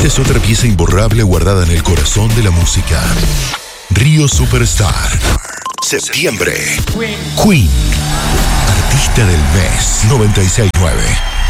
Esta es otra pieza imborrable guardada en el corazón de la música. Río Superstar. Septiembre. Queen. Artista del mes 96.9.